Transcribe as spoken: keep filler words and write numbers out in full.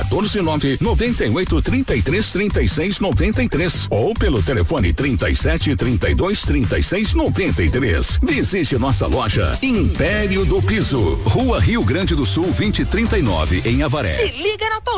nove noventa e oito, trinta e três, trinta e seis, noventa e três ou pelo telefone trinta e sete, trinta e dois, trinta e seis, noventa e três. Visite nossa loja Império do Piso, Rua Rio Grande do Sul, vinte e trinta e nove, em Avaré. Se liga na